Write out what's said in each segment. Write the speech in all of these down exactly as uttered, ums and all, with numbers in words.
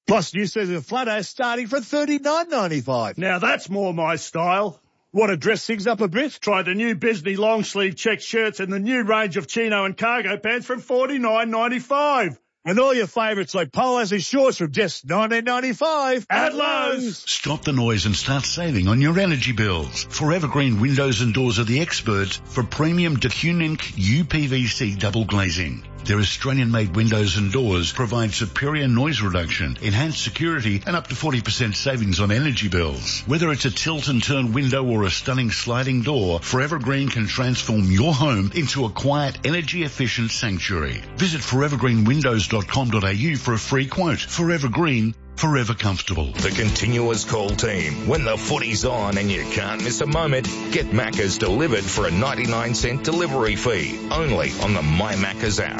Plus, new season Flutter starting for thirty-nine ninety-five. Now that's more my style. Want to dress things up a bit? Try the new Besney long sleeve check shirts and the new range of chino and cargo pants from forty-nine ninety-five. And all your favourites like polos and shorts from just nineteen ninety-five at Lowe's. Stop the noise and start saving on your energy bills. Forever Green Windows and Doors are the experts for premium Decunink U P V C double glazing. Their Australian-made windows and doors provide superior noise reduction, enhanced security, and up to forty percent savings on energy bills. Whether it's a tilt and turn window or a stunning sliding door, Forever Green can transform your home into a quiet, energy-efficient sanctuary. Visit forever green windows dot com dot a u for a free quote. Forever Green, forever comfortable. The continuous call team. When the footy's on and you can't miss a moment, get Macca's delivered for a ninety-nine cent delivery fee. Only on the My Macca's app.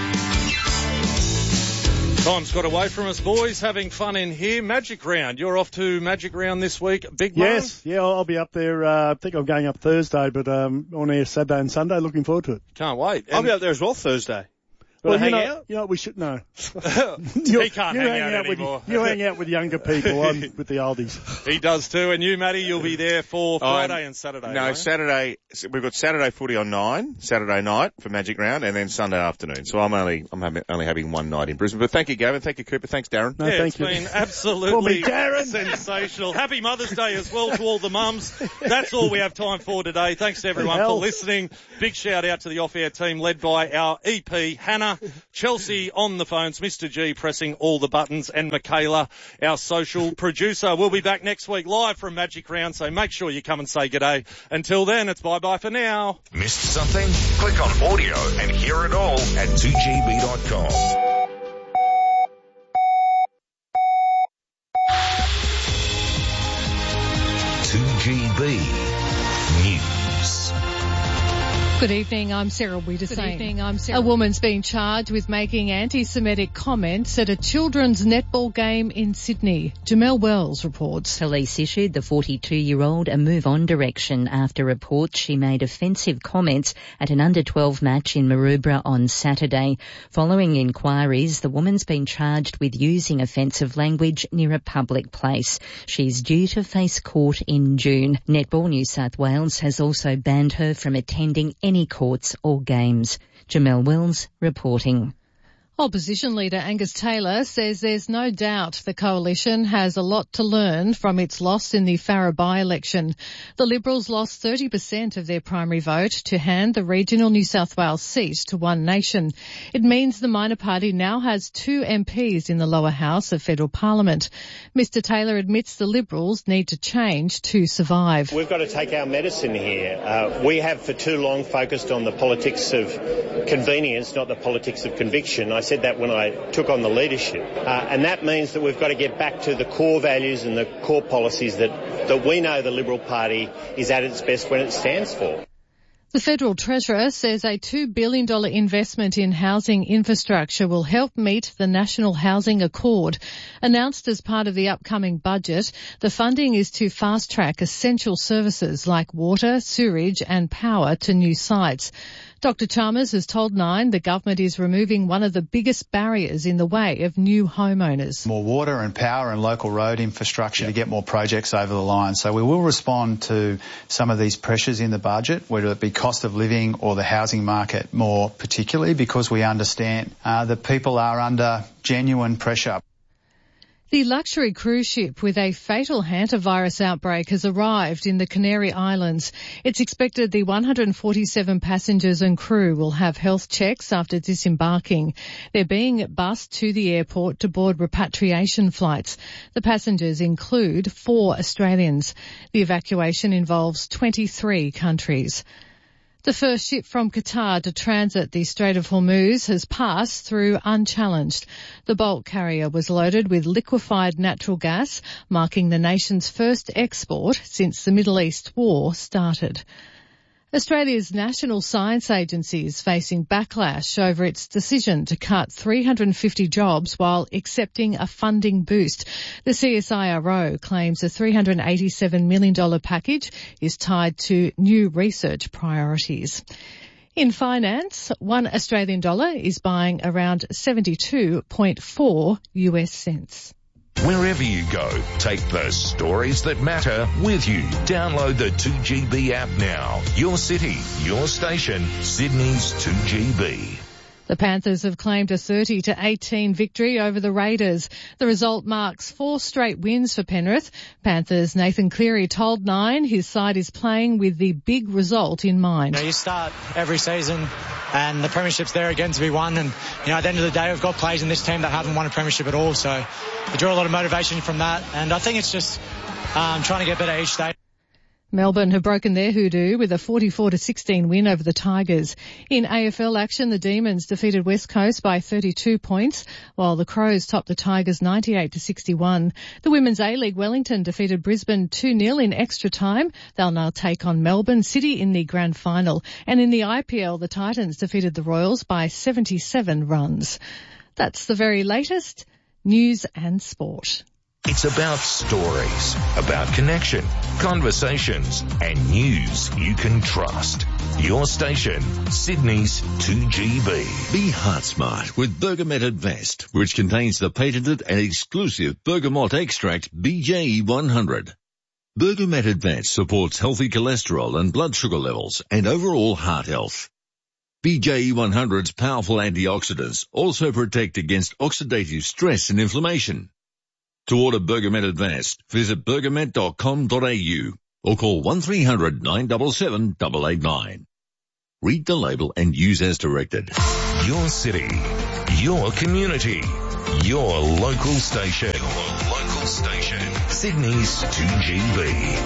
Time's got away from us, boys. Having fun in here. Magic Round. You're off to Magic Round this week. Big Mo? Yes, yeah, I'll be up there. Uh, I think I'm going up Thursday, but um, on air Saturday and Sunday. Looking forward to it. Can't wait. I'll be up there as well Thursday. Well, well, you hang know, out? You know, we should know. He can't you hang, hang out, out anymore. With, you hang out with younger people. I'm with the oldies. He does too. And you, Matty, you'll be there for Friday I'm, and Saturday. No, right? Saturday. We've got Saturday footy on nine, Saturday night for Magic Round, and then Sunday afternoon. So I'm only I'm having, only having one night in Brisbane. But thank you, Gavin. Thank you, Cooper. Thanks, Darren. No, yeah, thank it's you. been absolutely Darren. sensational. Happy Mother's Day as well to all the mums. That's all we have time for today. Thanks to everyone for listening. Big shout out to the off-air team led by our E P, Hannah, Chelsea on the phones, Mister G pressing all the buttons, and Michaela, our social producer. We'll be back next week live from Magic Round, so make sure you come and say g'day. Until then, it's bye-bye for now. Missed something? Click on audio and hear it all at two G B dot com. two G B News. Good evening, I'm Sarah Wiedersame. Good evening, I'm Sarah. A woman's been charged with making anti-Semitic comments at a children's netball game in Sydney. Jamel Wells reports. Police issued the forty-two-year-old a move-on direction after reports she made offensive comments at an under twelve match in Maroubra on Saturday. Following inquiries, the woman's been charged with using offensive language near a public place. She's due to face court in June. Netball New South Wales has also banned her from attending any courts or games. Jamel Wells reporting. Opposition leader Angus Taylor says there's no doubt the coalition has a lot to learn from its loss in the Farrer by-election. The Liberals lost thirty percent of their primary vote to hand the regional New South Wales seat to One Nation. It means the minor party now has two M Ps in the lower house of federal parliament. Mister Taylor admits the Liberals need to change to survive. We've got to take our medicine here. Uh, we have for too long focused on the politics of convenience, not the politics of conviction. I said that when I took on the leadership. Uh, and that means that we've got to get back to the core values and the core policies that, that we know the Liberal Party is at its best when it stands for. The Federal Treasurer says a two billion dollars investment in housing infrastructure will help meet the National Housing Accord. Announced as part of the upcoming budget, the funding is to fast-track essential services like water, sewerage and power to new sites. Doctor Chalmers has told Nine the government is removing one of the biggest barriers in the way of new homeowners. More water and power and local road infrastructure yep. to get more projects over the line. So we will respond to some of these pressures in the budget, whether it be cost of living or the housing market more particularly, because we understand uh, that people are under genuine pressure. The luxury cruise ship with a fatal hantavirus outbreak has arrived in the Canary Islands. It's expected the one hundred forty-seven passengers and crew will have health checks after disembarking. They're being bussed to the airport to board repatriation flights. The passengers include four Australians. The evacuation involves twenty-three countries. The first ship from Qatar to transit the Strait of Hormuz has passed through unchallenged. The bulk carrier was loaded with liquefied natural gas, marking the nation's first export since the Middle East war started. Australia's National Science Agency is facing backlash over its decision to cut three hundred fifty jobs while accepting a funding boost. The C S I R O claims a three hundred eighty-seven million dollars package is tied to new research priorities. In finance, one Australian dollar is buying around seventy-two point four U S cents. Wherever you go, take the stories that matter with you. Download the two G B app now. Your city, your station, Sydney's two G B. The Panthers have claimed a thirty to eighteen victory over the Raiders. The result marks four straight wins for Penrith. Panthers' Nathan Cleary told Nine his side is playing with the big result in mind. You know, you start every season and the premiership's there again to be won, and you know, at the end of the day we've got players in this team that haven't won a premiership at all, so we draw a lot of motivation from that, and I think it's just um, trying to get better each day. Melbourne have broken their hoodoo with a forty-four to sixteen win over the Tigers. In A F L action, the Demons defeated West Coast by thirty-two points, while the Crows topped the Tigers ninety-eight to sixty-one. The Women's A-League Wellington defeated Brisbane two nil in extra time. They'll now take on Melbourne City in the grand final. And in the I P L, the Titans defeated the Royals by seventy-seven runs. That's the very latest news and sport. It's about stories, about connection, conversations, and news you can trust. Your station, Sydney's two G B. Be heart smart with Bergamet Advanced, which contains the patented and exclusive bergamot extract B J E one hundred. Bergamet Advanced supports healthy cholesterol and blood sugar levels and overall heart health. B J E one hundred's powerful antioxidants also protect against oxidative stress and inflammation. To order Bergamet Advanced, visit bergamet dot com dot a u or call one three hundred nine seven seven eight eight nine. Read the label and use as directed. Your city, your community, your local station. Your local station. Sydney's two G B.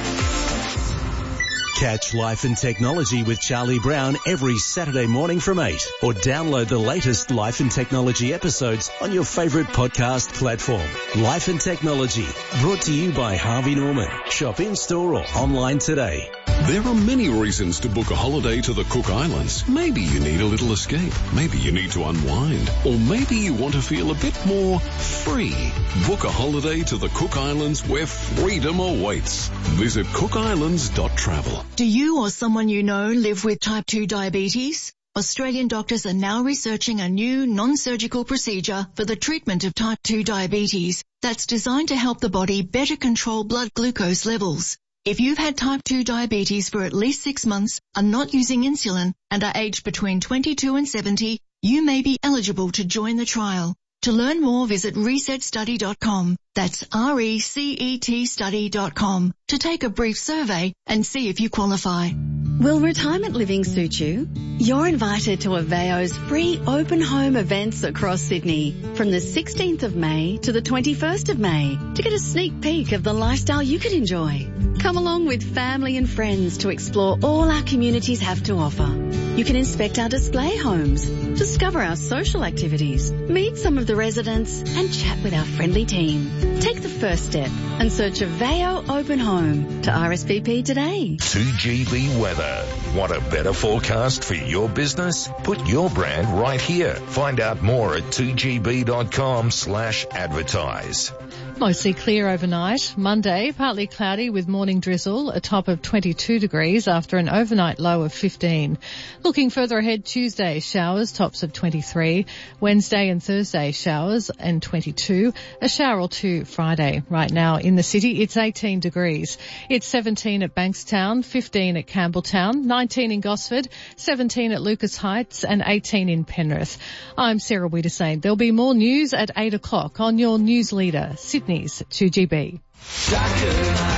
Catch Life and Technology with Charlie Brown every Saturday morning from eight, or download the latest Life and Technology episodes on your favourite podcast platform. Life and Technology, brought to you by Harvey Norman. Shop in-store or online today. There are many reasons to book a holiday to the Cook Islands. Maybe you need a little escape. Maybe you need to unwind. Or maybe you want to feel a bit more free. Book a holiday to the Cook Islands where freedom awaits. Visit cook islands dot travel. Do you or someone you know live with type two diabetes? Australian doctors are now researching a new non-surgical procedure for the treatment of type two diabetes that's designed to help the body better control blood glucose levels. If you've had type two diabetes for at least six months, are not using insulin, and are aged between twenty-two and seventy, you may be eligible to join the trial. To learn more, visit reset study dot com. That's R E C E T study dot com to take a brief survey and see if you qualify. Will retirement living suit you? You're invited to Aveo's free open home events across Sydney from the sixteenth of May to the twenty-first of May to get a sneak peek of the lifestyle you could enjoy. Come along with family and friends to explore all our communities have to offer. You can inspect our display homes, discover our social activities, meet some of the residents and chat with our friendly team. Take the first step and search Aveo Open Home to R S V P today. two G B weather. Want a better forecast for your business? Put your brand right here. Find out more at two g b dot com slash advertise. Mostly clear overnight. Monday, partly cloudy with morning drizzle, a top of twenty-two degrees after an overnight low of fifteen. Looking further ahead, Tuesday, showers, tops of twenty-three. Wednesday and Thursday, showers and twenty-two. A shower or two Friday. Right now in the city, it's eighteen degrees. It's seventeen at Bankstown, fifteen at Campbelltown, nineteen in Gosford, seventeen at Lucas Heights and eighteen in Penrith. I'm Sarah Wiedersane. There'll be more news at eight o'clock on your news leader, Sydney's two G B. Doctor, my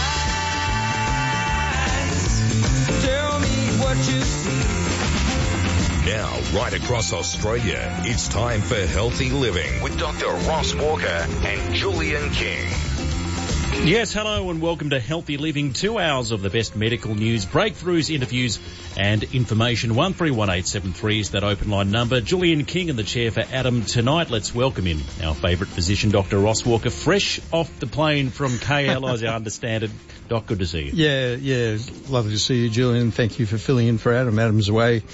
eyes, tell me what you see. Now, right across Australia, it's time for Healthy Living with Doctor Ross Walker and Julian King. Yes, hello and welcome to Healthy Living. Two hours of the best medical news, breakthroughs, interviews and information. one three one eight seven three is that open line number. Julian King in the chair for Adam tonight. Let's welcome in our favourite physician, Doctor Ross Walker, fresh off the plane from K L, as I understand it. Doc, good to see you. Yeah, yeah, lovely to see you, Julian. Thank you for filling in for Adam. Adam's away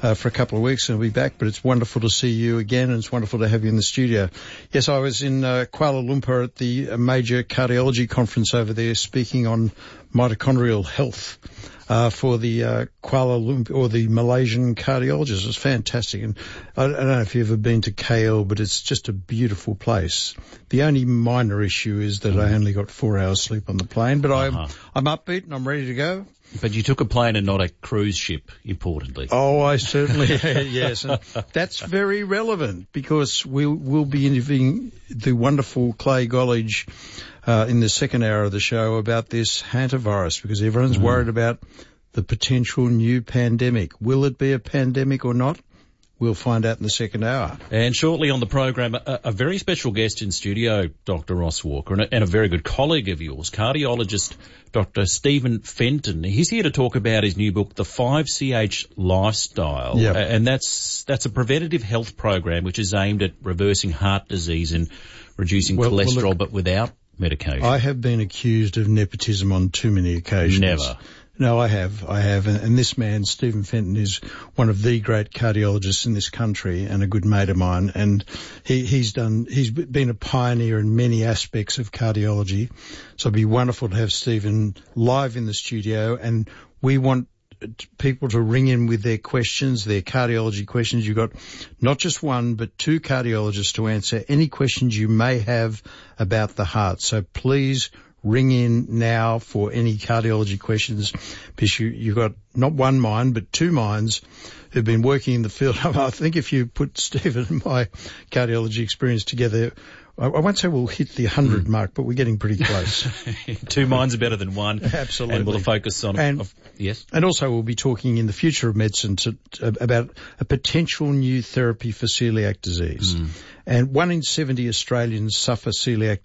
uh, for a couple of weeks and I'll be back, but it's wonderful to see you again and it's wonderful to have you in the studio. Yes, I was in uh, Kuala Lumpur at the uh, major cardiology conference over there speaking on mitochondrial health. Uh, for the uh, Kuala Lumpur or the Malaysian cardiologist. It was fantastic. And I, I don't know if you've ever been to K L, but it's just a beautiful place. The only minor issue is that I only got four hours sleep on the plane, but uh-huh. I'm, I'm upbeat and I'm ready to go. But you took a plane and not a cruise ship, importantly. Oh, I certainly, yes. And that's very relevant because we'll, we'll be interviewing the wonderful Clay Gollidge uh, in the second hour of the show about this hantavirus because everyone's mm. worried about the potential new pandemic. Will it be a pandemic or not? We'll find out in the second hour. And shortly on the program, a, a very special guest in studio, Doctor Ross Walker, and a, and a very good colleague of yours, cardiologist Doctor Stephen Fenton. He's here to talk about his new book, The five C H Lifestyle. Yep. And that's that's a preventative health program which is aimed at reversing heart disease and reducing well, cholesterol, well, look, but without medication. I have been accused of nepotism on too many occasions. Never. No, I have, I have, and, and this man, Stephen Fenton, is one of the great cardiologists in this country and a good mate of mine, and he, he's done, he's been a pioneer in many aspects of cardiology, so it'd be wonderful to have Stephen live in the studio, and we want people to ring in with their questions, their cardiology questions. You've got not just one, but two cardiologists to answer any questions you may have about the heart, so please ring in now for any cardiology questions because you, you've got not one mind but two minds who've been working in the field. I think if you put Stephen and my cardiology experience together, I won't say we'll hit the one hundred mm. mark, but we're getting pretty close. Two minds are better than one. Absolutely. And we'll focus on... And, of, yes. And also we'll be talking in the future of medicine to, to, about a potential new therapy for celiac disease. Mm. And one in seventy Australians suffer celiac disease.